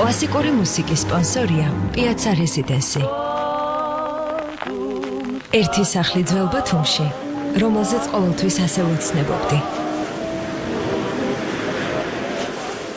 კლასიკური მუსიკის სპონსორია პიაცა რეზიდენსი. ერთი სახლი ძველ ბათუმში, რომელზეც ყოველთვის ასე ვუცნებობდი.